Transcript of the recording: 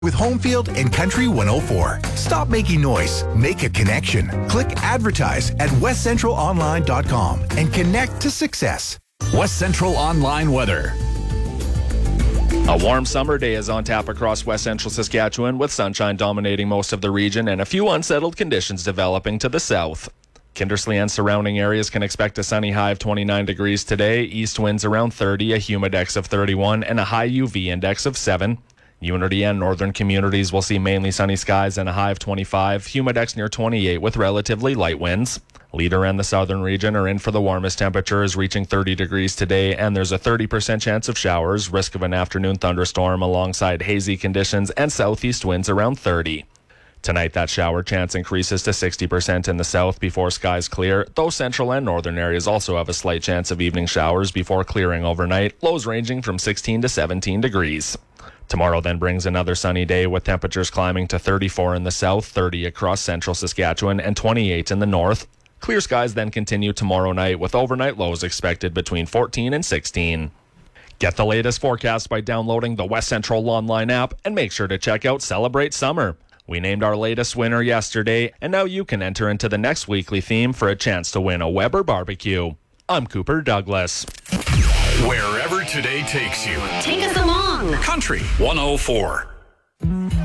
With Homefield and Country 104. Stop making noise. Make a connection. Click advertise at westcentralonline.com and connect to success. West Central Online weather. A warm summer day is on tap across West Central Saskatchewan, with sunshine dominating most of the region and a few unsettled conditions developing to the south. Kindersley and surrounding areas can expect a sunny high of 29 degrees today, east winds around 30, a humidex of 31, and a high UV index of 7. Unity and northern communities will see mainly sunny skies and a high of 25, humidex near 28 with relatively light winds. Leader and the southern region are in for the warmest temperatures, reaching 30 degrees today, and there's a 30% chance of showers, risk of an afternoon thunderstorm alongside hazy conditions and southeast winds around 30. Tonight, that shower chance increases to 60% in the south before skies clear, though central and northern areas also have a slight chance of evening showers before clearing overnight, lows ranging from 16 to 17 degrees. Tomorrow then brings another sunny day with temperatures climbing to 34 in the south, 30 across central Saskatchewan, and 28 in the north. Clear skies then continue tomorrow night with overnight lows expected between 14 and 16. Get the latest forecast by downloading the West Central Online app and make sure to check out Celebrate Summer. We named our latest winner yesterday, and now you can enter into the next weekly theme for a chance to win a Weber barbecue. I'm Cooper Douglas. Wherever today takes you. Take us along. Country 104.